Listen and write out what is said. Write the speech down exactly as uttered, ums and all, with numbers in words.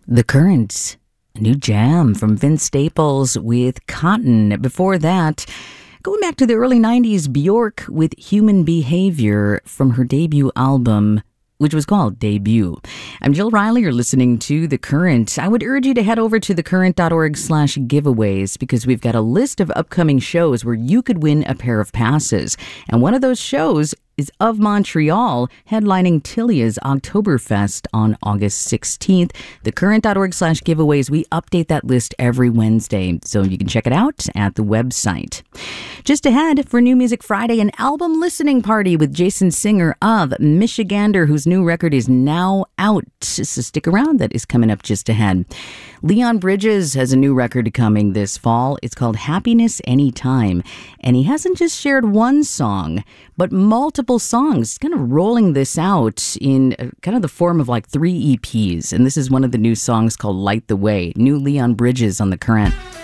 The Current, a new jam from Vince Staples with Cotton. Before that, going back to the early nineties, Bjork with Human Behavior from her debut album, which was called Debut. I'm Jill Riley. You're listening to The Current. I would urge you to head over to thecurrent.org slash giveaways because we've got a list of upcoming shows where you could win a pair of passes. And one of those shows is Of Montreal, headlining Tilia's Oktoberfest on August sixteenth. Thecurrent.org slash giveaways. We update that list every Wednesday, so you can check it out at the website. Just ahead for New Music Friday, an album listening party with Jason Singer of Michigander, whose new record is now out. So stick around, that is coming up just ahead. Leon Bridges has a new record coming this fall. It's called Happiness Anytime. And he hasn't just shared one song, but multiple songs, kind of rolling this out in kind of the form of like three E Ps. And this is one of the new songs called Light the Way. New Leon Bridges on The Current.